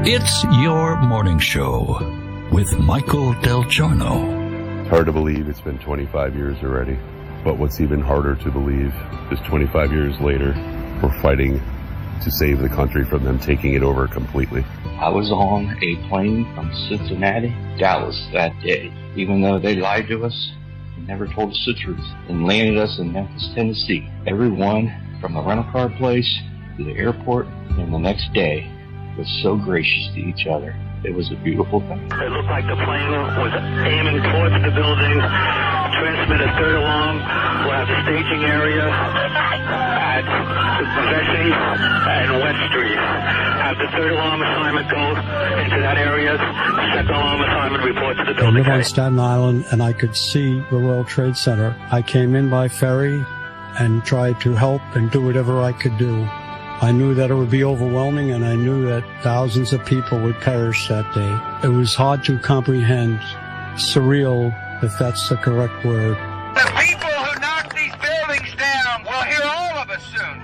It's your morning show with Michael Del Giorno. It's hard to believe it's been 25 years already. But what's even harder to believe is 25 years later, we're fighting to save the country from them taking it over completely. I was on a plane from Cincinnati, Dallas that day. Even though they lied to us, they never told us the truth and landed us in Memphis, Tennessee. Everyone from the rental car place to the airport and the next day was so gracious to each other. It was a beautiful thing. It looked like the plane was aiming towards the building. Transmitter third alarm. We'll have the staging area at Vesey and West Street. Have the third alarm assignment go into that area. Second alarm assignment report to the building. I live on Staten Island, and I could see the World Trade Center. I came in by ferry and tried to help and do whatever I could do. I knew that it would be overwhelming, and I knew that thousands of people would perish that day. It was hard to comprehend, surreal, if that's the correct word. The people who knocked these buildings down will hear all of us soon.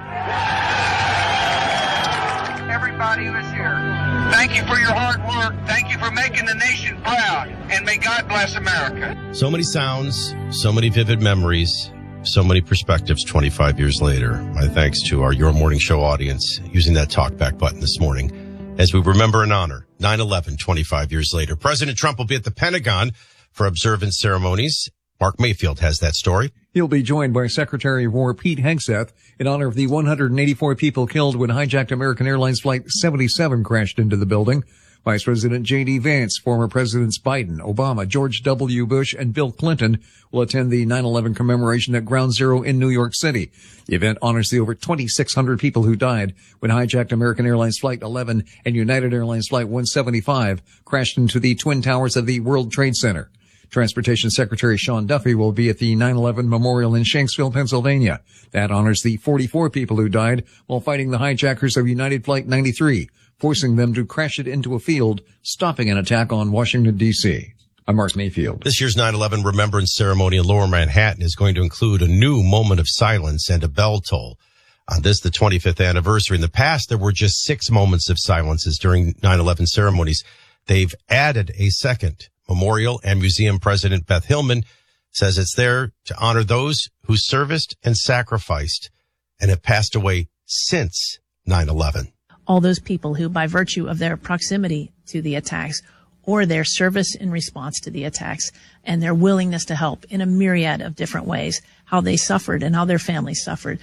Everybody who is here, thank you for your hard work. Thank you for making the nation proud, and may God bless America. So many sounds, so many vivid memories, so many perspectives 25 years later. My thanks to our Your Morning Show audience using that talkback button this morning as we remember and honor 9/11 25 years later. President Trump will be at the Pentagon for observance ceremonies. Mark Mayfield has that story. He'll be joined by Secretary of War Pete Hegseth in honor of the 184 people killed when hijacked American Airlines Flight 77 crashed into the building. Vice President J.D. Vance, former Presidents Biden, Obama, George W. Bush, and Bill Clinton will attend the 9/11 commemoration at Ground Zero in New York City. The event honors the over 2,600 people who died when hijacked American Airlines Flight 11 and United Airlines Flight 175 crashed into the Twin Towers of the World Trade Center. Transportation Secretary Sean Duffy will be at the 9/11 Memorial in Shanksville, Pennsylvania. That honors the 44 people who died while fighting the hijackers of United Flight 93. Forcing them to crash it into a field, stopping an attack on Washington, D.C. I'm Mark Mayfield. This year's 9/11 Remembrance Ceremony in Lower Manhattan is going to include a new moment of silence and a bell toll. On this, the 25th anniversary. In the past, there were just 6 moments of silences during 9/11 ceremonies. They've added a second. Memorial and Museum President Beth Hillman says it's there to honor those who serviced and sacrificed and have passed away since 9/11. All those people who, by virtue of their proximity to the attacks or their service in response to the attacks and their willingness to help in a myriad of different ways, how they suffered and how their families suffered.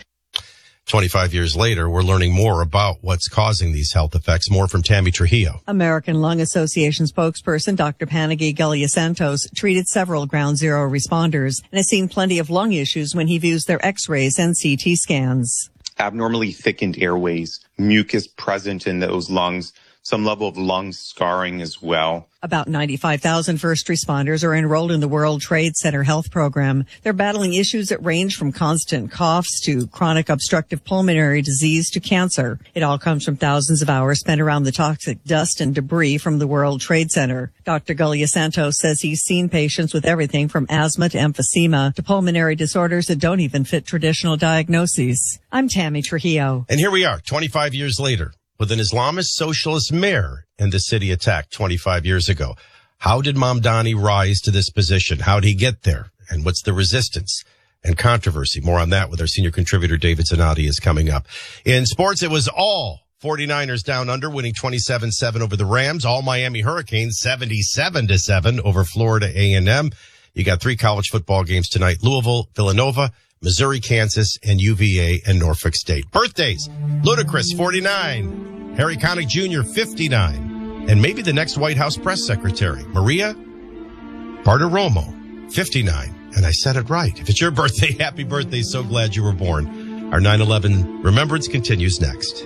25 years later, we're learning more about what's causing these health effects. More from Tammy Trujillo. American Lung Association spokesperson Dr. Panaghi Galiasantos treated several Ground Zero responders and has seen plenty of lung issues when he views their x-rays and CT scans. Abnormally thickened airways, mucus present in those lungs, some level of lung scarring as well. About 95,000 first responders are enrolled in the World Trade Center health program. They're battling issues that range from constant coughs to chronic obstructive pulmonary disease to cancer. It all comes from thousands of hours spent around the toxic dust and debris from the World Trade Center. Dr. Galiasantos says he's seen patients with everything from asthma to emphysema to pulmonary disorders that don't even fit traditional diagnoses. I'm Tammy Trujillo. And here we are, 25 years later, with an Islamist socialist mayor in the city attacked 25 years ago. How did Mamdani rise to this position? How did he get there? And what's the resistance and controversy? More on that with our senior contributor, David Zanotti, is coming up. In sports, it was all 49ers down under, winning 27-7 over the Rams. All Miami Hurricanes, 77-7 over Florida A&M. You got 3 college football games tonight: Louisville, Villanova, Missouri, Kansas, and UVA and Norfolk State. Birthdays: Ludacris, 49. Harry Connick Jr., 59. And maybe the next White House press secretary, Maria Bartiromo, 59. And I said it right. If it's your birthday, happy birthday. So glad you were born. Our 9/11 remembrance continues next.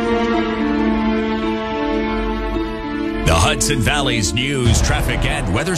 The Hudson Valley's news, traffic, and weather